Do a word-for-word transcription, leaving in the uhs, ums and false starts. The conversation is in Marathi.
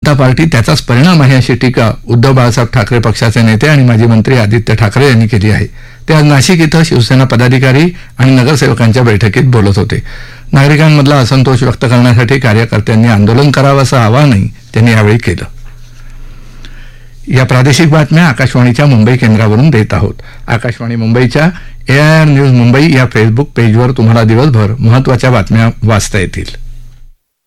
सत्ता पार्टी त्याचाच परिणाम आहे अशी टीका उद्धव बाळासाहेब ठाकरे पक्षाचे नेते आणि माजी मंत्री आदित्य ठाकरे यांनी केली आहे. ते आज नाशिक इथं शिवसेना पदाधिकारी आणि नगरसेवकांच्या बैठकीत बोलत होते. नागरिकांमधला असंतोष व्यक्त करण्यासाठी कार्यकर्त्यांनी आंदोलन करावं असं आवाहनही त्यांनी यावेळी केलं. या प्रादेशिक बातम्या आकाशवाणीच्या मुंबई केंद्रावरून देत आहोत. आकाशवाणी मुंबईच्या ए आय आर न्यूज मुंबई या फेसबुक पेजवर तुम्हाला दिवसभर महत्त्वाच्या बातम्या वाचता येतील.